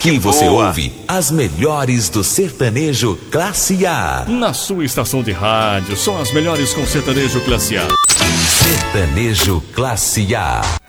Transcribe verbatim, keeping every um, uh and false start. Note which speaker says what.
Speaker 1: Aqui você ouve as melhores do sertanejo classe A.
Speaker 2: Na sua estação de rádio, são as melhores com sertanejo classe A.
Speaker 1: Sertanejo classe A.